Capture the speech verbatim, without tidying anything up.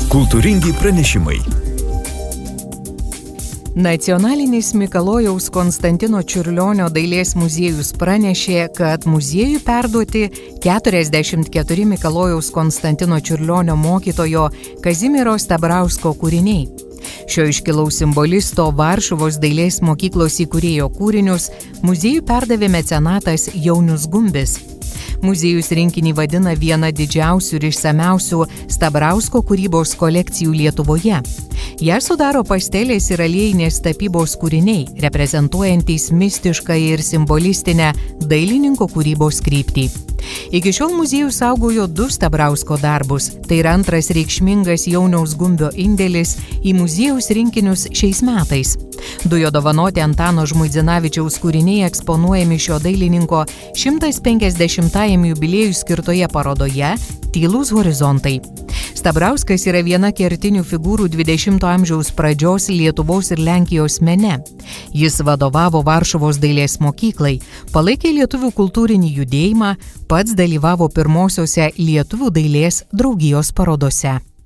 Kultūringi pranešimai. Nacionalinis Mikalojaus Konstantino Čiurlionio dailės muziejus pranešė, kad muziejui perduoti keturiasdešimt keturi Mikalojaus Konstantino Čiurlionio mokytojo Kazimiero Stabrausko kūriniai. Šio iškilaus simbolisto Varšuvos dailės mokyklos įkūrėjo kūrinius muziejui perdavė mecenatas Jaunius Gumbis. Muziejus rinkinį vadina viena didžiausių ir išsamiausių Stabrausko kūrybos kolekcijų Lietuvoje. Ją sudaro pastelės ir aliejinės tapybos kūriniai, reprezentuojantys mistišką ir simbolistinę dailininko kūrybos kryptį. Iki šiol muziejus saugojo du Stabrausko darbus. Tai yra antras reikšmingas Jauniaus Gumbio indėlis į muziejaus rinkinius šiais metais. Du jo dovanoti Antano Žmuidzinavičiaus kūriniai eksponuojami šio dailininko šimtas penkiasdešimtajam jubiliejui skirtoje parodoje Tylūs horizontai. Stabrauskas yra viena kertinių figūrų dvidešimto amžiaus pradžios Lietuvos ir Lenkijos mene. Jis vadovavo Varšuvos dailės mokyklai, palaikė lietuvių kultūrinį judėjimą, pats dalyvavo pirmosiose lietuvių dailės draugijos parodose.